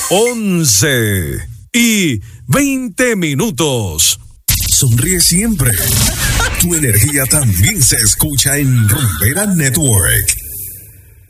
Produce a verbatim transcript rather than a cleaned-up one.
once y veinte minutos. Sonríe siempre. Tu energía también se escucha en Rumbera Network.